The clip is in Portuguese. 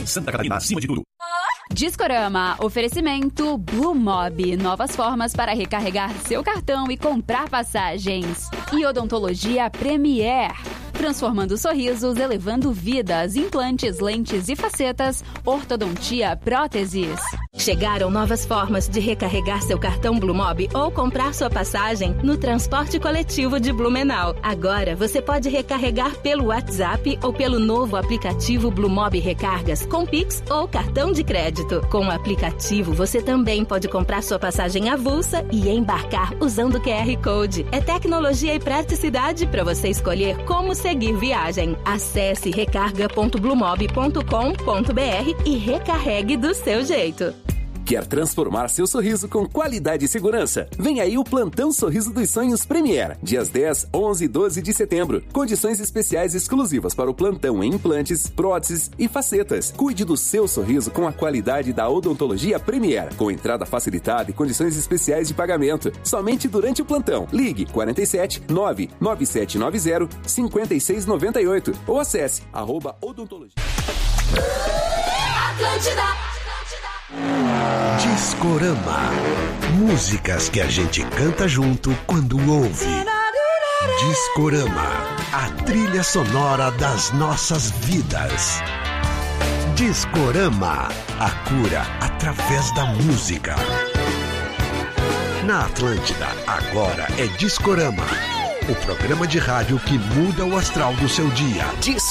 Santa Catarina, acima de tudo. Discorama, oferecimento Blue Mob, novas formas para recarregar seu cartão e comprar passagens. E Odontologia Premier, transformando sorrisos, elevando vidas, implantes, lentes e facetas, ortodontia, próteses. Chegaram novas formas de recarregar seu cartão Blue Mob ou comprar sua passagem no transporte coletivo de Blumenau. Agora você pode recarregar pelo WhatsApp ou pelo novo aplicativo Blue Mob Recargas com Pix ou cartão de crédito. Com o aplicativo, você também pode comprar sua passagem avulsa e embarcar usando o QR Code. É tecnologia e praticidade para você escolher como seguir viagem. Acesse recarga.blumob.com.br e recarregue do seu jeito. Quer transformar seu sorriso com qualidade e segurança? Vem aí o Plantão Sorriso dos Sonhos Premier, dias 10, 11 e 12 de setembro. Condições especiais exclusivas para o plantão em implantes, próteses e facetas. Cuide do seu sorriso com a qualidade da Odontologia Premier, com entrada facilitada e condições especiais de pagamento. Somente durante o plantão. Ligue 47 99790 5698 ou acesse @odontologia. Atlântida. Discorama. Músicas que a gente canta junto quando ouve. Discorama. A trilha sonora das nossas vidas. Discorama. A cura através da música. Na Atlântida, agora é Discorama. O programa de rádio que muda o astral do seu dia.